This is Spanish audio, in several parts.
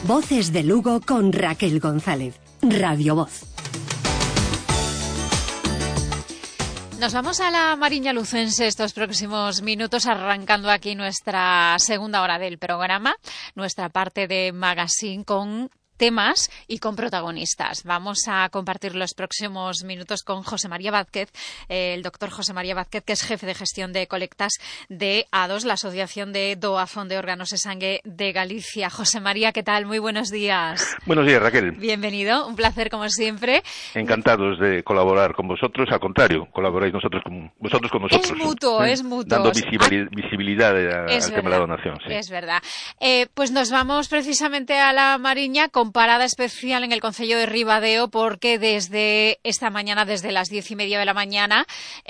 Voces de Lugo con Raquel González. Radio Voz. Nos vamos a la Mariña Lucense estos próximos minutos, arrancando aquí nuestra segunda hora del programa, nuestra parte de magazine con temas y con protagonistas. Vamos a compartir los próximos minutos con José María Vázquez, el doctor José María Vázquez, que es jefe de gestión de colectas de A2, la Asociación de Doazón de Órganos de Sangue de Galicia. José María, ¿qué tal? Muy buenos días. Buenos días, Raquel. Bienvenido, un placer como siempre. Encantados de colaborar con vosotros, al contrario, colaboráis vosotros con nosotros. Es mutuo, es mutuo. Dando visibilidad al tema de la donación. Sí. Es verdad. Pues nos vamos precisamente a la Mariña con parada especial en el concello de Ribadeo, porque desde esta mañana, desde las 10:30 de la mañana,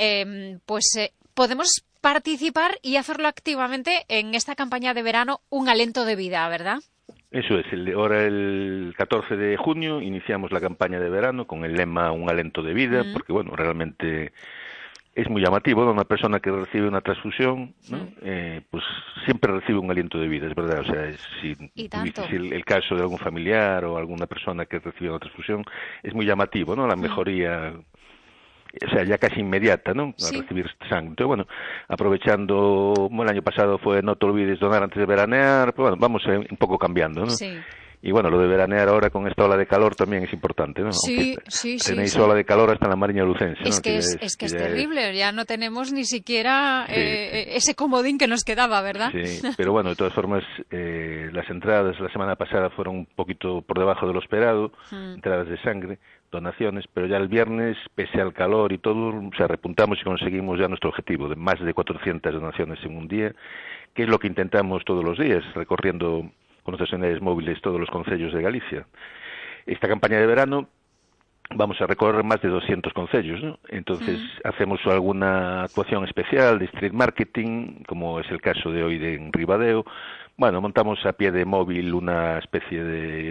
podemos participar y hacerlo activamente en esta campaña de verano, Un Alento de Vida, ¿verdad? Eso es, ahora el 14 de junio iniciamos la campaña de verano con el lema Un Alento de Vida, porque bueno, realmente es muy llamativo, ¿no? Una persona que recibe una transfusión, ¿no? Pues siempre recibe un aliento de vida, es verdad. O sea, si el caso de algún familiar o alguna persona que recibe una transfusión, es muy llamativo, ¿no? La mejoría, o sea, ya casi inmediata, ¿no? Sí. A recibir sangre. Entonces, bueno, aprovechando, el año pasado fue no te olvides donar antes de veranear, pues bueno, vamos un poco cambiando, ¿no? Sí. Y bueno, lo de veranear ahora con esta ola de calor también es importante, ¿no? Sí, tenéis ola de calor hasta en la Mariña Lucense, ¿no? Es que es terrible, ya no tenemos ni siquiera ese comodín que nos quedaba, ¿verdad? Sí, pero bueno, de todas formas, las entradas la semana pasada fueron un poquito por debajo de lo esperado, entradas de sangre, donaciones, pero ya el viernes, pese al calor y todo, o sea, repuntamos y conseguimos ya nuestro objetivo de más de 400 donaciones en un día, que es lo que intentamos todos los días, recorriendo con nuestras unidades móviles todos los concellos de Galicia. Esta campaña de verano vamos a recorrer más de 200 concellos, ¿no? Entonces hacemos alguna actuación especial de street marketing, como es el caso de hoy en Ribadeo. Bueno, montamos a pie de móvil una especie de,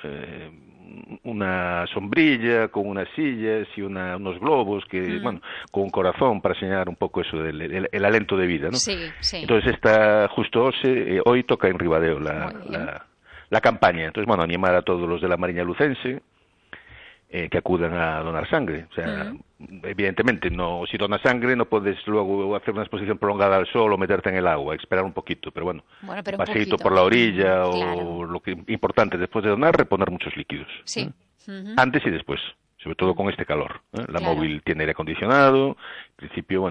una sombrilla con unas sillas y unos globos que, con un corazón para señalar un poco eso del el alento de vida, ¿no? Sí, sí. Entonces hoy toca en Ribadeo la campaña. Entonces, bueno, animar a todos los de la Mariña Lucense que acudan a donar sangre. O sea, evidentemente, si donas sangre no puedes luego hacer una exposición prolongada al sol o meterte en el agua, esperar un poquito, pero bueno pero un paseíto por la orilla o lo que importante después de donar, reponer muchos líquidos. Sí. Antes y después, sobre todo con este calor. La móvil tiene aire acondicionado, en principio,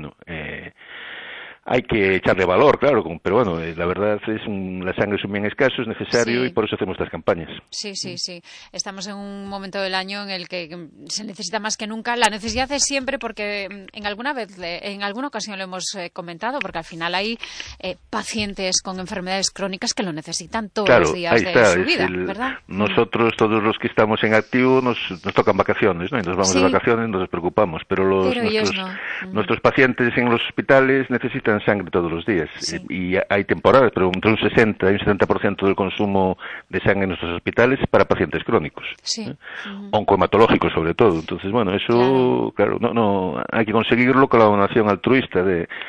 hay que echarle valor, claro, pero bueno, la verdad la sangre es un bien escaso, es necesario y por eso hacemos estas campañas. Sí. Estamos en un momento del año en el que se necesita más que nunca. La necesidad es siempre porque en alguna ocasión lo hemos comentado, porque al final hay pacientes con enfermedades crónicas que lo necesitan todos los días de su vida, ¿verdad? Nosotros, todos los que estamos en activo, nos tocan vacaciones, ¿no? Y nos vamos de vacaciones, nos preocupamos, pero nuestros pacientes en los hospitales necesitan sangre todos los días y hay temporadas, pero entre un 60 y un 70% del consumo de sangre en nuestros hospitales es para pacientes crónicos, oncohematológicos sobre todo. Entonces, bueno, eso, claro, no hay que conseguirlo con la donación altruista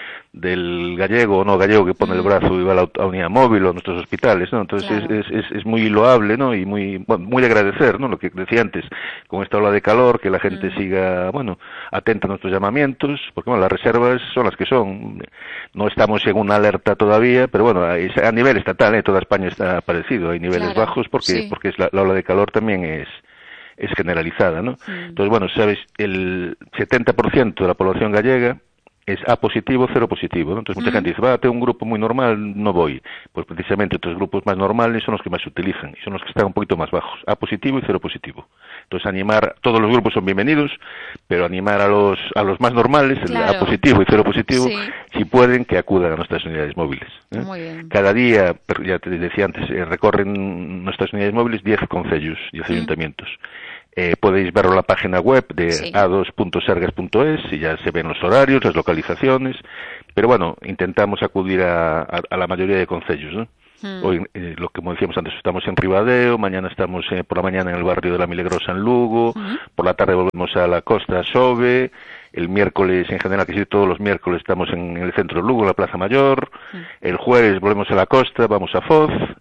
del gallego o no gallego que pone el brazo y va a la unidad móvil o a nuestros hospitales, ¿no? Entonces es muy loable, ¿no? Y muy de agradecer, ¿no? Lo que decía antes, con esta ola de calor, que la gente siga, atenta a nuestros llamamientos, porque las reservas son las que son. No estamos en una alerta todavía, pero a nivel estatal, toda España está parecido, hay niveles bajos porque la ola de calor también es generalizada, ¿no? Entonces, sabes, el 70% de la población gallega es A positivo, cero positivo, ¿no? Entonces mucha gente dice, tengo un grupo muy normal, no voy. Pues precisamente otros grupos más normales son los que más se utilizan y son los que están un poquito más bajos, A positivo y cero positivo. Entonces todos los grupos son bienvenidos, pero animar a los más normales, el A positivo y cero positivo, si pueden, que acudan a nuestras unidades móviles. Muy bien. Cada día, ya te decía antes, recorren nuestras unidades móviles 10 concellos, 10 ayuntamientos. Podéis verlo en la página web de a2.sergas.es y ya se ven los horarios, las localizaciones, pero intentamos acudir a la mayoría de concellos, ¿no? Hoy, como decíamos antes, estamos en Ribadeo, mañana estamos por la mañana en el barrio de la Milagrosa en Lugo, por la tarde volvemos a la costa Xove, el miércoles, en general, que sí, todos los miércoles estamos en el centro de Lugo, en la Plaza Mayor, el jueves volvemos a la costa, vamos a Foz,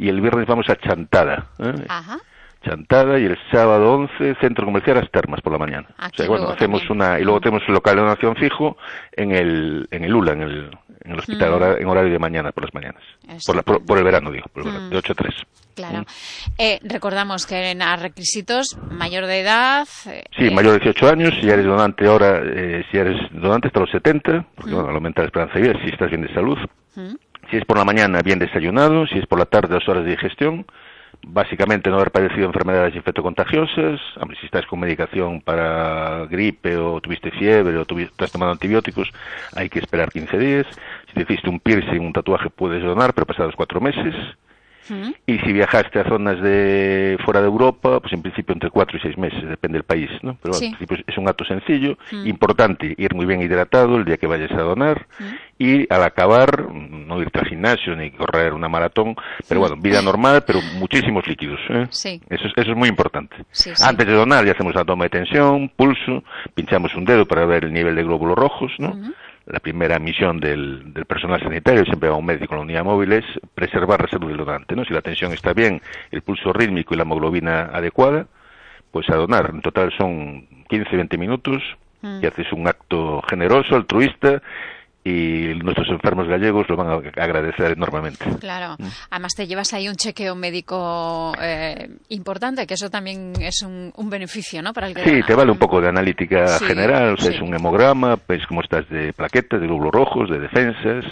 y el viernes vamos a Chantada. Ajá. Chantada, y el sábado 11, Centro Comercial Las Termas por la mañana. Aquí hacemos y luego tenemos el local de donación fijo en el ULA, en el hospital, en horario de mañana, por las mañanas. Por el verano, digo, de 8 a 3. Claro. Recordamos que en requisitos, mayor de edad. Sí, mayor de 18 años, si eres donante ahora, si eres donante hasta los 70, porque al aumentar la esperanza de vida, si estás bien de salud. Si es por la mañana, bien desayunado, si es por la tarde, 2 horas de digestión. Básicamente no haber padecido enfermedades infectocontagiosas, si estás con medicación para gripe o tuviste fiebre o estás tomando antibióticos, hay que esperar 15 días. Si te hiciste un piercing, un tatuaje, puedes donar, pero pasados 4 meses. Y si viajaste a zonas de fuera de Europa, pues en principio entre 4 y 6 meses, depende del país, ¿no? Pero en principio es un acto sencillo, importante ir muy bien hidratado el día que vayas a donar, y al acabar, no irte al gimnasio ni correr una maratón, pero bueno, vida normal, pero muchísimos líquidos, ¿eh? Sí. Eso es muy importante. Antes de donar ya hacemos una toma de tensión, pulso, pinchamos un dedo para ver el nivel de glóbulos rojos, ¿no? La primera misión del personal sanitario, siempre va un médico en la unidad móvil, es preservar la salud del donante, ¿no? Si la tensión está bien, el pulso rítmico y la hemoglobina adecuada, pues a donar. En total son 15-20 minutos y haces un acto generoso, altruista, y nuestros enfermos gallegos lo van a agradecer enormemente. Claro, además te llevas ahí un chequeo médico importante, que eso también es un beneficio, ¿no? Para el que sí, te vale un poco de analítica general, o sea, es un hemograma, pues cómo estás de plaquetas, de glóbulos rojos, de defensas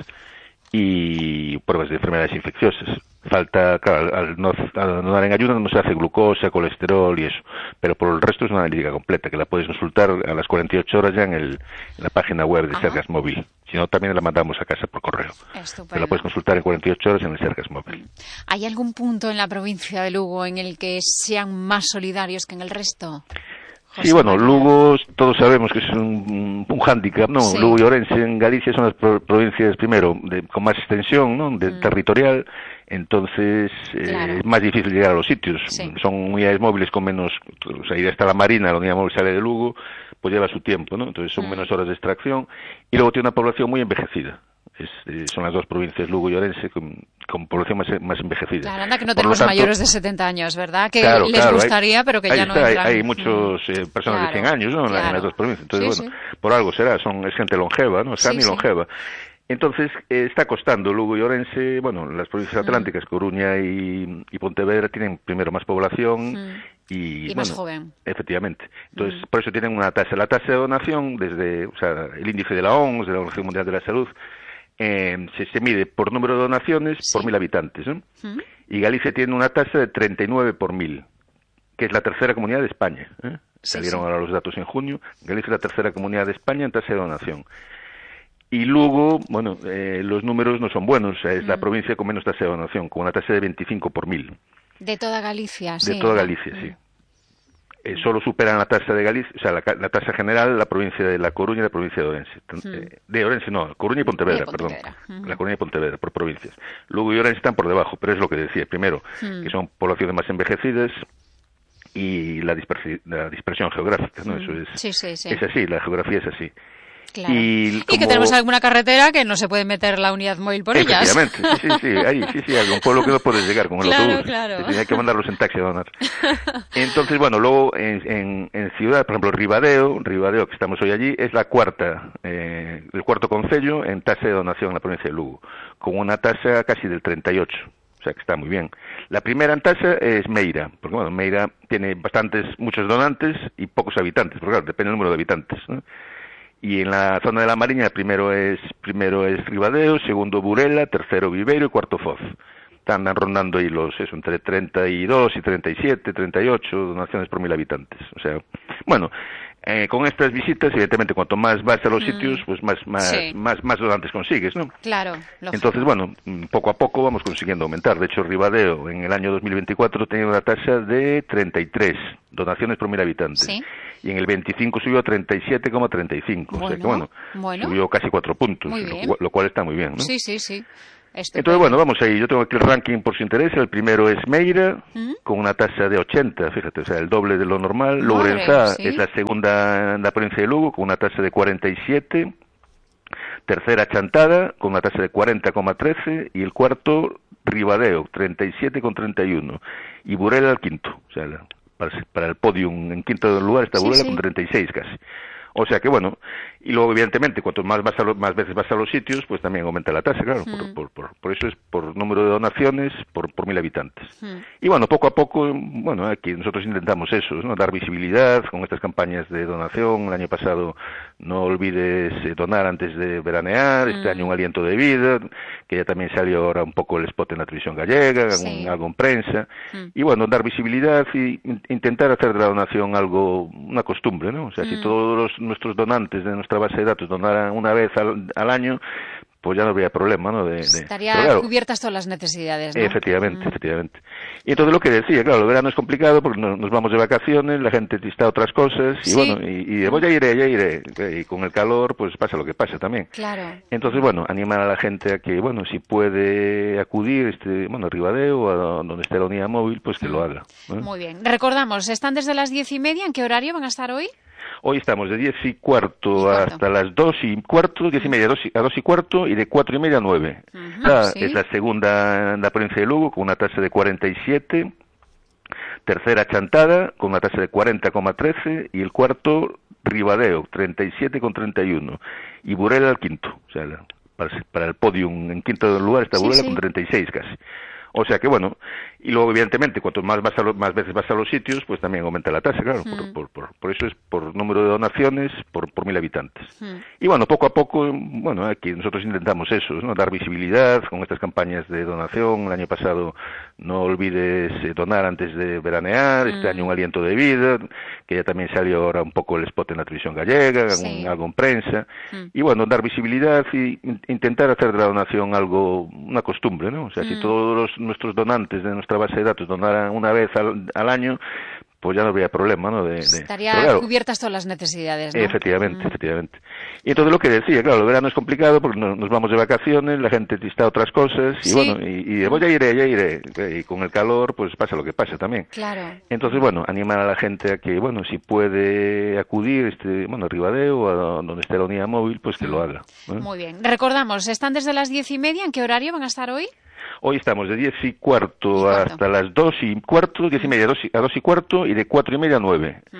y pruebas de enfermedades infecciosas. Falta, claro, al no dar en ayuda no se hace glucosa, colesterol y eso, pero por el resto es una analítica completa que la puedes consultar a las 48 horas ya en la página web de Sergas Móvil. Si no, también la mandamos a casa por correo. Estupendo. Pero la puedes consultar en 48 horas en el Sergas Móvil. ¿Hay algún punto en la provincia de Lugo en el que sean más solidarios que en el resto? José Sí, bueno, María. Lugo todos sabemos que es un hándicap, ¿no? Sí. Lugo y Orense en Galicia son las provincias, primero, con más extensión, ¿no? Territorial, entonces Claro. es más difícil llegar a los sitios. Sí. Son unidades móviles con menos, o sea, ir hasta la Marina, la unidad móvil sale de Lugo, pues lleva su tiempo, ¿no? Entonces son menos horas de extracción, y luego tiene una población muy envejecida. Son las dos provincias, Lugo y Orense, con población más envejecida. Claro, anda que no Por lo tenemos tanto, mayores de 70 años, ¿verdad? Que claro, les gustaría, pero que ya no entran. Hay muchos personas de 100 años, ¿no? En las dos provincias. Entonces, por algo será, es gente longeva, ¿no? Es longeva. Entonces, está costando Lugo y Orense, bueno, las provincias atlánticas, Coruña y Pontevedra tienen primero más población y más joven. Efectivamente. Entonces, por eso tienen una tasa. La tasa de donación, o sea, el índice de la OMS, de la Organización Mundial de la Salud, se mide por número de donaciones por 1.000 habitantes, ¿no? Y Galicia tiene una tasa de 39 por 1.000, que es la tercera comunidad de España, ¿eh? Salieron ahora los datos en junio. Galicia es la tercera comunidad de España en tasa de donación. Y Lugo, bueno, los números no son buenos, es la provincia con menos tasa de donación, con una tasa de 25 por 1.000. De toda Galicia, sí. De toda Galicia, sí. Solo superan la tasa de Galicia, o sea, la tasa general, la provincia de La Coruña y la provincia de Orense. De Orense no, Coruña y Pontevedra, perdón. La Coruña y Pontevedra, por provincias. Lugo y Orense están por debajo, pero es lo que decía. Primero, que son poblaciones más envejecidas y la dispersión geográfica, ¿no? Eso es así, la geografía es así. Claro. Y que tenemos alguna carretera que no se puede meter la unidad móvil por ellas. Efectivamente, sí, algún pueblo que no puedes llegar con el autobús. Claro. Hay que mandarlos en taxi a donar. Entonces, bueno, luego en ciudad, por ejemplo, Ribadeo, que estamos hoy allí, es el cuarto concello en tasa de donación en la provincia de Lugo, con una tasa casi del 38. O sea que está muy bien. La primera en tasa es Meira, porque bueno, Meira tiene muchos donantes y pocos habitantes, porque claro, depende del número de habitantes, ¿no? Y en la zona de la Mariña primero es Ribadeo, segundo Burela, tercero Viveiro y cuarto Foz. Andan rondando ahí entre 32 y 37, 38 donaciones por 1.000 habitantes. O sea, bueno, con estas visitas, evidentemente, cuanto más vas a los sitios, pues más donantes consigues, ¿no? Claro. Lógico. Entonces, bueno, poco a poco vamos consiguiendo aumentar. De hecho, Ribadeo en el año 2024 tenía una tasa de 33 donaciones por 1.000 habitantes. Sí. Y en el 25 subió a 37,35. O sea que, bueno, subió casi 4 puntos, lo cual está muy bien, ¿no? Sí. Entonces, bueno, vamos ahí. Yo tengo aquí el ranking por si interesa. El primero es Meira, con una tasa de 80, fíjate, o sea, el doble de lo normal. Lourenzá es la segunda en la provincia de Lugo, con una tasa de 47. tercera Chantada con una tasa de 40,13 y el cuarto Ribadeo 37,31 y Burela el quinto, o sea, para el podium en quinto lugar está Burela con 36 casi. O sea que bueno, y luego evidentemente cuanto más veces vas a los sitios, pues también aumenta la tasa, claro, por eso es por número de donaciones por 1.000 habitantes. Y bueno, poco a poco, bueno, aquí nosotros intentamos eso, ¿no? Dar visibilidad con estas campañas de donación. El año pasado no olvides donar antes de veranear, este año un aliento de vida, que ya también salió ahora un poco el spot en la televisión gallega, algo en prensa, y bueno, dar visibilidad y intentar hacer de la donación algo, una costumbre, ¿no? O sea, si todos nuestros donantes de nuestra base de datos donaran una vez al año, pues ya no habría problema, ¿no? Estarían cubiertas todas las necesidades, ¿no? Efectivamente. Y entonces lo que decía, claro, el verano es complicado porque nos vamos de vacaciones, la gente está a otras cosas, y bueno, y voy ya iré, y con el calor, pues pasa lo que pasa también. Claro. Entonces, bueno, animar a la gente a que, bueno, si puede acudir, a Ribadeo o a donde esté la unidad móvil, pues que lo haga. Muy bien. Recordamos, están desde las 10:30, ¿en qué horario van a estar hoy? Hoy estamos de 10:15 hasta las 2:15, 10:30 a 2:15 y de 4:30 a 9. Es la segunda en la provincia de Lugo con una tasa de 47, tercera Chantada con una tasa de 40,13 y el cuarto Ribadeo 37,31 y Burela el quinto, o sea, para el podium en quinto lugar está Burela con 36 casi. O sea que bueno, y luego evidentemente cuanto más veces vas a los sitios, pues también aumenta la tasa, claro, por eso es por número de donaciones por 1.000 habitantes. Y bueno, poco a poco, bueno, aquí nosotros intentamos eso, ¿no? Dar visibilidad con estas campañas de donación. El año pasado no olvides donar antes de veranear, este año un aliento de vida, que ya también salió ahora un poco el spot en la televisión gallega, algo en prensa, y bueno, dar visibilidad y intentar hacer de la donación algo, una costumbre, ¿no? O sea, si todos nuestros donantes de nuestra base de datos donaran una vez al año, pues ya no habría problema, ¿no? Estarían cubiertas todas las necesidades, ¿no? Efectivamente. Y entonces lo que decía, claro, el verano es complicado porque nos vamos de vacaciones, la gente está a otras cosas, y bueno, y voy ya iré, y con el calor, pues pasa lo que pasa también. Claro. Entonces, bueno, animar a la gente a que, bueno, si puede acudir, a Ribadeo o a donde esté la unidad móvil, pues que lo haga. Muy bien. Recordamos, están desde las 10:30, ¿en qué horario van a estar hoy? Hoy estamos de 10:15 hasta las 2:15, 10:30 a 2:15 y de 4:30 a 9.